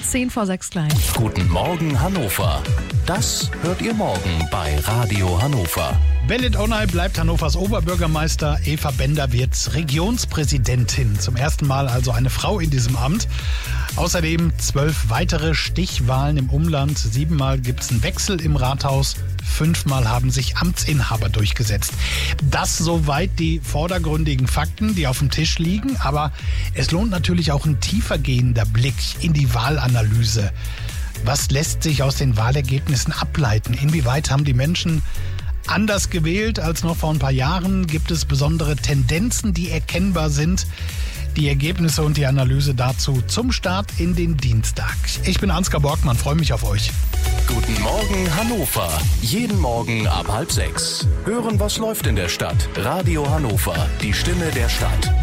5:10 gleich. Guten Morgen Hannover. Das hört ihr morgen bei Radio Hannover. Belit Onay bleibt Hannovers Oberbürgermeister. Eva Bender wird Regionspräsidentin. Zum ersten Mal also eine Frau in diesem Amt. Außerdem 12 weitere Stichwahlen im Umland. 7-mal gibt es einen Wechsel im Rathaus. 5-mal haben sich Amtsinhaber durchgesetzt. Das soweit die vordergründigen Fakten, die auf dem Tisch liegen. Aber es lohnt natürlich auch ein tiefergehender Blick in die Wahlanalyse. Was lässt sich aus den Wahlergebnissen ableiten? Inwieweit haben die Menschen anders gewählt als noch vor ein paar Jahren? Gibt es besondere Tendenzen, die erkennbar sind? Die Ergebnisse und die Analyse dazu zum Start in den Dienstag. Ich bin Ansgar Borgmann, freue mich auf euch. Guten Morgen Hannover. Jeden Morgen ab 5:30. Hören, was läuft in der Stadt. Radio Hannover, die Stimme der Stadt.